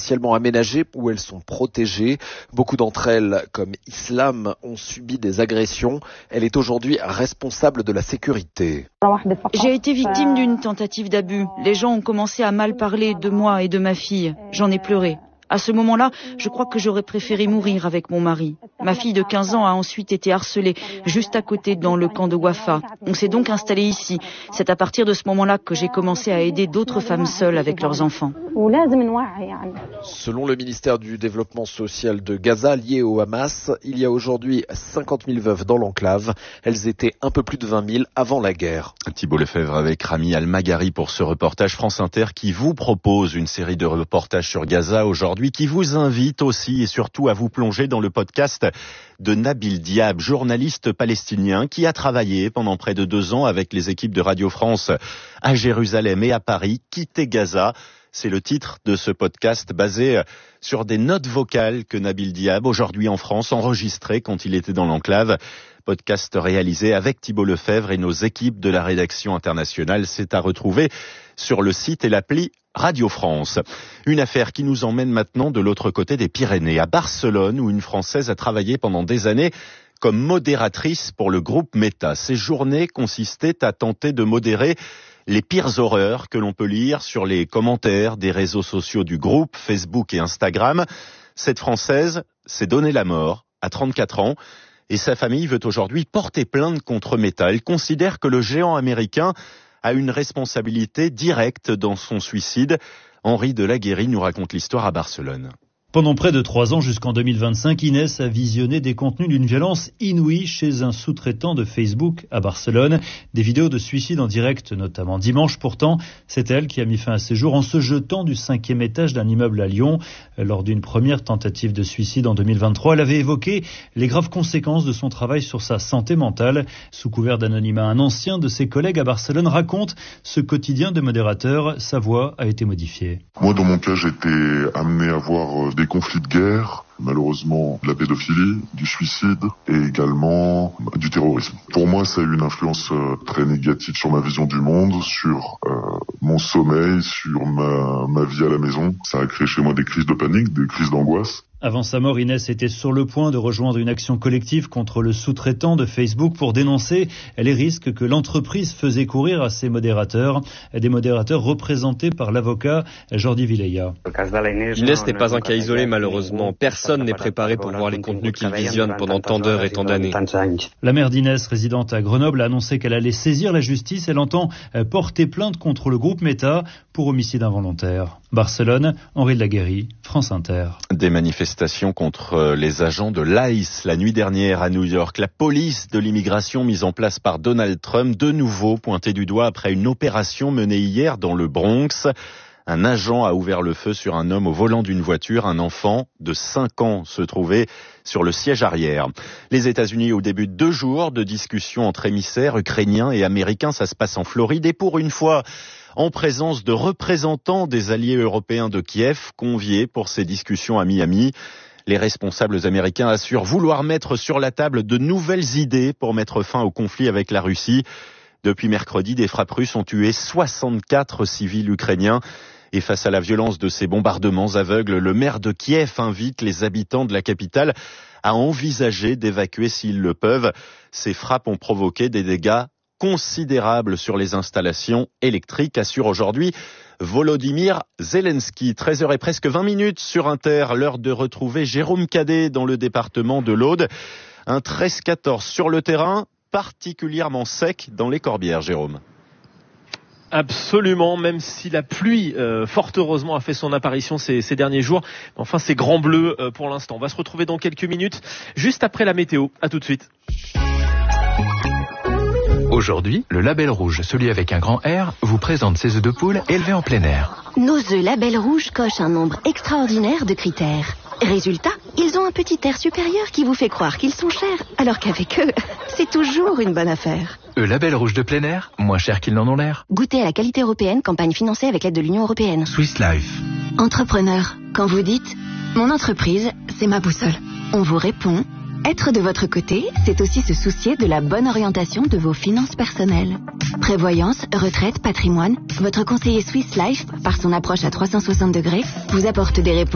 spécialement aménagées où elles sont protégées. Beaucoup d'entre elles, comme Islam, ont subi des agressions. Elle est aujourd'hui responsable de la sécurité. J'ai été victime d'une tentative d'abus. Les gens ont commencé à mal parler de moi et de ma fille. J'en ai pleuré. À ce moment-là, je crois que j'aurais préféré mourir avec mon mari. Ma fille de 15 ans a ensuite été harcelée juste à côté dans le camp de Wafa. On s'est donc installé ici. C'est à partir de ce moment-là que j'ai commencé à aider d'autres femmes seules avec leurs enfants. Selon le ministère du Développement social de Gaza, lié au Hamas, il y a aujourd'hui 50 000 veuves dans l'enclave. Elles étaient un peu plus de 20 000 avant la guerre. Thibault Lefebvre avec Rami Al-Maghari pour ce reportage France Inter qui vous propose une série de reportages sur Gaza aujourd'hui, qui vous invite aussi et surtout à vous plonger dans le podcast de Nabil Diab, journaliste palestinien qui a travaillé pendant près de 2 ans avec les équipes de Radio France à Jérusalem et à Paris. Quitter Gaza, c'est le titre de ce podcast basé sur des notes vocales que Nabil Diab, aujourd'hui en France, enregistrées quand il était dans l'enclave. Podcast réalisé avec Thibault Lefebvre et nos équipes de la rédaction internationale. C'est à retrouver sur le site et l'appli Radio France. Une affaire qui nous emmène maintenant de l'autre côté des Pyrénées, à Barcelone, où une Française a travaillé pendant des années comme modératrice pour le groupe Meta. Ces journées consistaient à tenter de modérer les pires horreurs que l'on peut lire sur les commentaires des réseaux sociaux du groupe, Facebook et Instagram. Cette Française s'est donné la mort à 34 ans. Et sa famille veut aujourd'hui porter plainte contre Meta. Elle considère que le géant américain a une responsabilité directe dans son suicide. Henri Delaguérie nous raconte l'histoire à Barcelone. Pendant près de 3 ans, jusqu'en 2025, Inès a visionné des contenus d'une violence inouïe chez un sous-traitant de Facebook à Barcelone. Des vidéos de suicide en direct, notamment dimanche. Pourtant, c'est elle qui a mis fin à ses jours en se jetant du 5e étage d'un immeuble à Lyon. Lors d'une première tentative de suicide en 2023, elle avait évoqué les graves conséquences de son travail sur sa santé mentale. Sous couvert d'anonymat, un ancien de ses collègues à Barcelone raconte ce quotidien de modérateur. Sa voix a été modifiée. Moi, dans mon cas, j'ai été amené à voir des conflits de guerre, malheureusement de la pédophilie, du suicide et également du terrorisme. Pour moi, ça a eu une influence très négative sur ma vision du monde, sur mon sommeil, sur ma vie à la maison. Ça a créé chez moi des crises de panique, des crises d'angoisse. Avant sa mort, Inès était sur le point de rejoindre une action collective contre le sous-traitant de Facebook pour dénoncer les risques que l'entreprise faisait courir à ses modérateurs, des modérateurs représentés par l'avocat Jordi Vilella. Inès n'est pas un cas isolé, malheureusement. Personne n'est préparé pour voir les contenus qu'il visionne pendant tant d'heures et tant d'années. La mère d'Inès, résidente à Grenoble, a annoncé qu'elle allait saisir la justice. Elle entend porter plainte contre le groupe Meta pour homicide involontaire. Barcelone, Henri Delaguérie, France Inter. Des manifestations contre les agents de l'ICE la nuit dernière à New York. La police de l'immigration mise en place par Donald Trump, de nouveau pointée du doigt après une opération menée hier dans le Bronx. Un agent a ouvert le feu sur un homme au volant d'une voiture. Un enfant de 5 ans se trouvait sur le siège arrière. Les États-Unis, au début de 2 jours de discussions entre émissaires ukrainiens et américains, ça se passe en Floride. Et pour une fois, en présence de représentants des alliés européens de Kiev, conviés pour ces discussions à Miami. Les responsables américains assurent vouloir mettre sur la table de nouvelles idées pour mettre fin au conflit avec la Russie. Depuis mercredi, des frappes russes ont tué 64 civils ukrainiens. Et face à la violence de ces bombardements aveugles, le maire de Kiev invite les habitants de la capitale à envisager d'évacuer s'ils le peuvent. Ces frappes ont provoqué des dégâts considérables sur les installations électriques, assure aujourd'hui Volodymyr Zelensky. 13h et presque 20 minutes sur Inter, l'heure de retrouver Jérôme Cadet dans le département de l'Aude. Un 13-14 sur le terrain, particulièrement sec dans les Corbières, Jérôme. Absolument, même si la pluie, fort heureusement, a fait son apparition ces derniers jours. Enfin, c'est grand bleu pour l'instant. On va se retrouver dans quelques minutes, juste après la météo. À tout de suite. Aujourd'hui, le Label Rouge, celui avec un grand R, vous présente ses œufs de poule élevés en plein air. Nos œufs Label Rouge cochent un nombre extraordinaire de critères. Résultat, ils ont un petit air supérieur qui vous fait croire qu'ils sont chers, alors qu'avec eux, c'est toujours une bonne affaire. Label Rouge de plein air, moins cher qu'ils n'en ont l'air. Goûtez à la qualité européenne, campagne financée avec l'aide de l'Union européenne. Swiss Life. Entrepreneur, quand vous dites « Mon entreprise, c'est ma boussole », on vous répond « Être de votre côté, c'est aussi se soucier de la bonne orientation de vos finances personnelles. » Prévoyance, retraite, patrimoine, votre conseiller Swiss Life, par son approche à 360 degrés, vous apporte des réponses